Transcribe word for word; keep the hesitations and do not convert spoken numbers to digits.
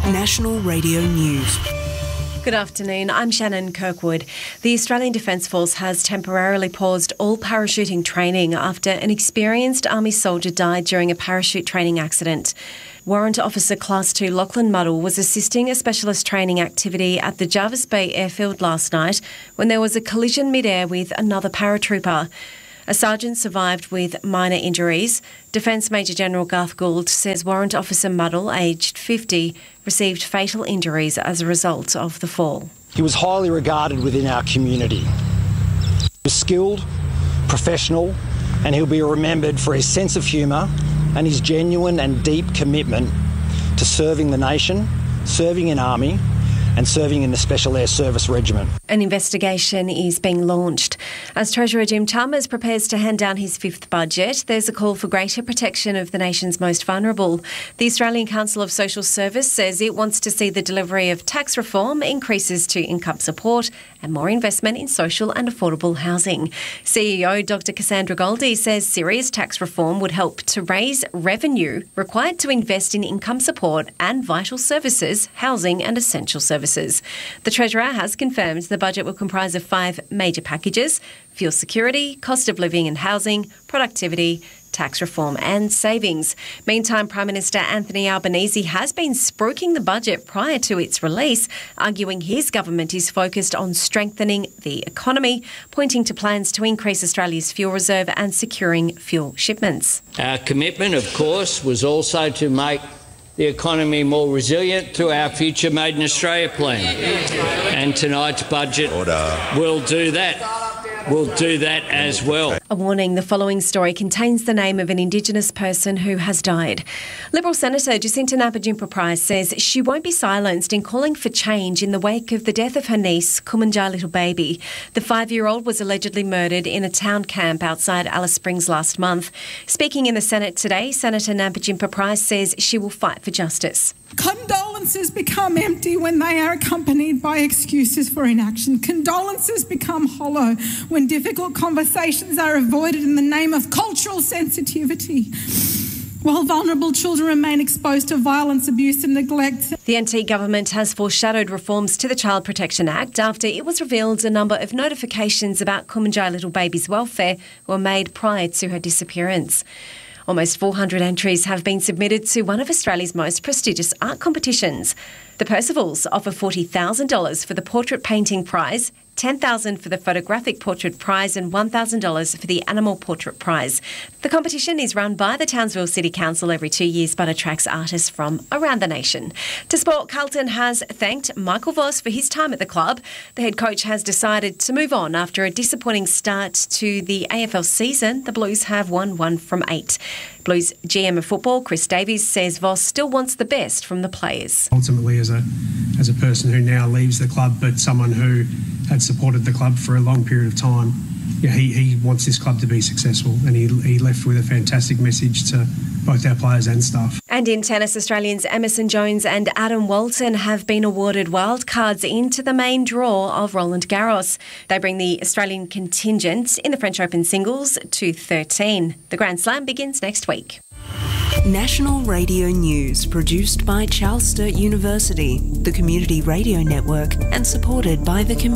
National Radio News. Good afternoon, I'm Shannon Kirkwood. The Australian Defence Force has temporarily paused all parachuting training after an experienced Army soldier died during a parachute training accident. Warrant Officer Class two Lachlan Muddle was assisting a specialist training activity at the Jervis Bay Airfield last night when there was a collision mid-air with another paratrooper. A sergeant survived with minor injuries. Defence Major General Garth Gould says Warrant Officer Muddle, aged fifty, received fatal injuries as a result of the fall. He was highly regarded within our community. He was skilled, professional, and he'll be remembered for his sense of humour and his genuine and deep commitment to serving the nation, serving in Army, and serving in the Special Air Service Regiment. An investigation is being launched. As Treasurer Jim Chalmers prepares to hand down his fifth budget, there's a call for greater protection of the nation's most vulnerable. The Australian Council of Social Service says it wants to see the delivery of tax reform, increases to income support and more investment in social and affordable housing. C E O Doctor Cassandra Goldie says serious tax reform would help to raise revenue required to invest in income support and vital services, housing and essential services. The Treasurer has confirmed the budget will comprise of five major packages: fuel security, cost of living and housing, productivity, tax reform and savings. Meantime, Prime Minister Anthony Albanese has been spruiking the budget prior to its release, arguing his government is focused on strengthening the economy, pointing to plans to increase Australia's fuel reserve and securing fuel shipments. Our commitment, of course, was also to make the economy more resilient through our Future Made in Australia plan. And tonight's budget Order. will do that. We'll do that as well. A warning, the following story contains the name of an Indigenous person who has died. Liberal Senator Jacinta Nampijinpa Price says she won't be silenced in calling for change in the wake of the death of her niece, Kumanjai Little Baby. The five-year-old was allegedly murdered in a town camp outside Alice Springs last month. Speaking in the Senate today, Senator Nampijinpa Price says she will fight for justice. Condolences become empty when they are accompanied by excuses for inaction. Condolences become hollow when difficult conversations are avoided in the name of cultural sensitivity. While vulnerable children remain exposed to violence, abuse and neglect. The N T government has foreshadowed reforms to the Child Protection Act after it was revealed a number of notifications about Kumanjai Little Baby's welfare were made prior to her disappearance. Almost four hundred entries have been submitted to one of Australia's most prestigious art competitions. The Percivals offer forty thousand dollars for the Portrait Painting Prize, ten thousand dollars for the Photographic Portrait Prize and one thousand dollars for the Animal Portrait Prize. The competition is run by the Townsville City Council every two years but attracts artists from around the nation. To sport, Carlton has thanked Michael Voss for his time at the club. The head coach has decided to move on after a disappointing start to the A F L season. The Blues have won one from eight. Blues G M of football, Chris Davies, says Voss still wants the best from the players. Ultimately, as a as a person who now leaves the club, but someone who had supported the club for a long period of time, yeah, he, he wants this club to be successful, and he, he left with a fantastic message to both our players and staff. And in tennis, Australians Emerson Jones and Adam Walton have been awarded wildcards into the main draw of Roland Garros. They bring the Australian contingent in the French Open singles to thirteen. The Grand Slam begins next week. National Radio News, produced by Charles Sturt University, the Community Radio Network, and supported by the community.